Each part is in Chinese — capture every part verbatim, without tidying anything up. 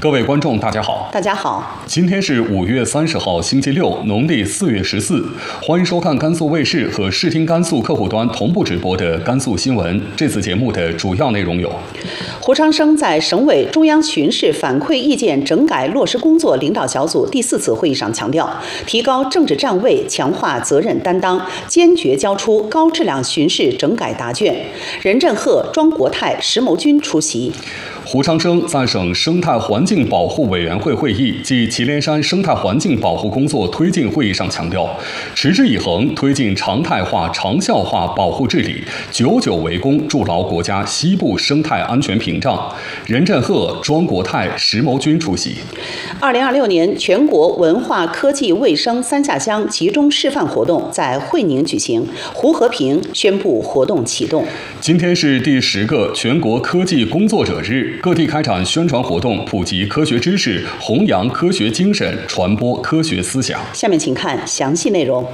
各位观众，大家好。 大家好。 今天是五月三十号，星期六，农历四月十四。欢迎收看甘肃卫视和视听甘肃客户端同步直播的甘肃新闻。这次节目的主要内容有： 胡昌生在省委中央巡视反馈意见整改落实工作领导小组第四次会议上强调，提高政治站位，强化责任担当，坚决交出高质量巡视整改答卷。任振赫、庄国泰、石谋军出席。 胡昌生在省生态环境保护委员会会议暨祁连山生态环境保护工作推进会议上强调，持之以恒推进常态化、长效化保护治理，久久为功，筑牢国家西部生态安全屏障。任振赫、庄国泰、石谋军出席。 二零二六年全国文化科技卫生三下乡集中示范活动在会宁举行，胡和平宣布活动启动。 今天是第十个全国科技工作者日，各地开展宣传活动，普及科学知识，弘扬科学精神，传播科学思想。 下面请看详细内容。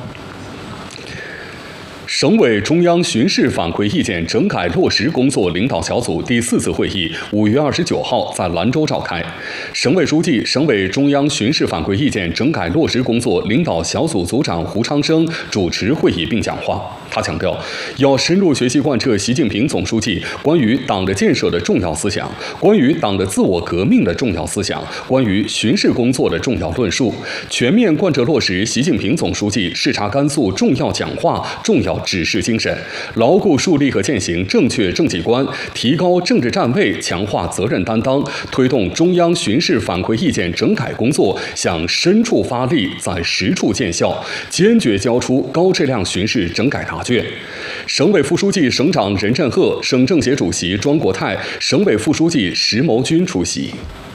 省委中央巡视反馈意见整改落实工作领导小组第四次会议五月二十九号在兰州召开。省委书记、省委中央巡视反馈意见整改落实工作领导小组组长胡昌生主持会议并讲话。他强调，要深入学习贯彻习近平总书记关于党的建设的重要思想，关于党的自我革命的重要思想，关于巡视工作的重要论述，全面贯彻落实习近平总书记视察甘肃重要讲话、重要指示精神，牢固树立和践行正确政绩观，提高政治站位，强化责任担当，推动中央巡视反馈意见整改工作向深处发力，在实处见效，坚决交出高质量巡视整改答卷。省委副书记、省长任振赫、省政协主席庄国泰、省委副书记石谋军出席。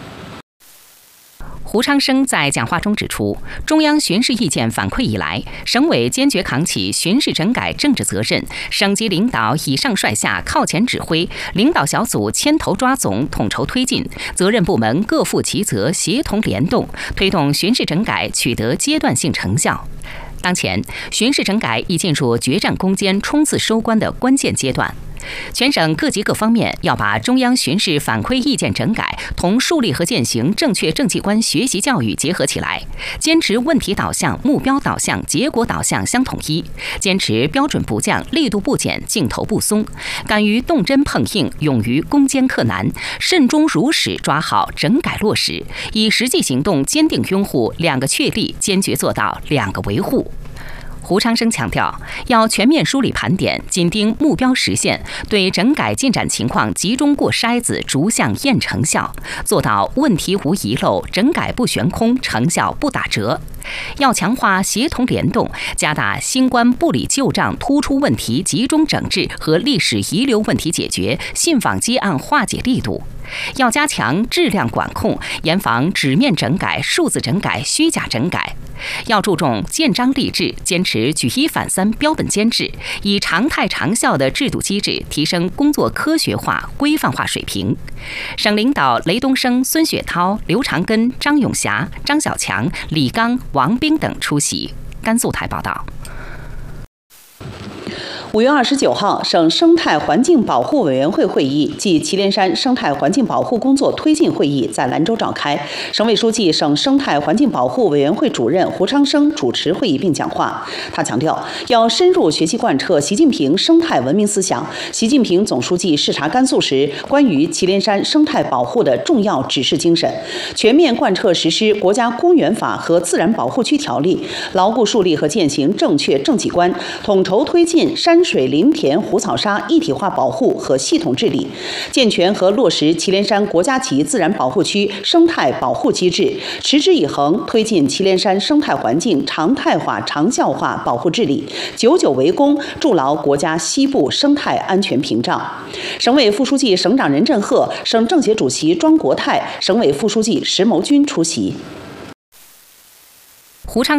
胡昌生在讲话中指出，中央巡视意见反馈以来，省委坚决扛起巡视整改政治责任，省级领导以上率下靠前指挥，领导小组牵头抓总统筹推进，责任部门各负其责，协同联动，推动巡视整改取得阶段性成效。当前，巡视整改已进入决战攻坚、冲刺收官的关键阶段。全省各级各方面要把中央巡视反馈意见整改同树立和践行正确政绩观学习教育结合起来，坚持问题导向、目标导向、结果导向相统一，坚持标准不降、力度不减、劲头不松，敢于动真碰硬，勇于攻坚克难，慎终如始抓好整改落实，以实际行动坚定拥护两个确立，坚决做到两个维护。胡昌生强调，要全面梳理盘点，紧盯目标实现，对整改进展情况集中过筛子，逐项验成效，做到问题无遗漏，整改不悬空，成效不打折。要强化协同联动，加大新冠不理旧账、突出问题集中整治和历史遗留问题解决、信访积案化解力度。要加强质量管控，严防纸面整改、数字整改、虚假整改。要注重建章立制，坚持举一反三标本兼治，以常态长效的制度机制提升工作科学化、规范化水平。省领导雷东升、孙雪涛、刘长根、张永霞、张小强、李刚、王斌等出席。甘肃台报道。 五月二十九号，省生态环境保护委员会会议暨祁连山生态环境保护工作推进会议在兰州召开。省委书记、省生态环境保护委员会主任胡昌生主持会议并讲话。他强调，要深入学习贯彻习近平生态文明思想、习近平总书记视察甘肃时关于祁连山生态保护的重要指示精神，全面贯彻实施国家公园法和自然保护区条例，牢固树立和践行正确政绩观，统筹推进山水林田湖草沙一体化保护和系统治理，健全和落实祁连山国家级自然保护区生态保护机制，持之以恒推进祁连山生态环境常态化、长效化保护治理，久久为功，筑牢国家西部生态安全屏障。省委副书记、省长任振赫、省政协主席庄国泰、省委副书记石谋军出席。 胡昌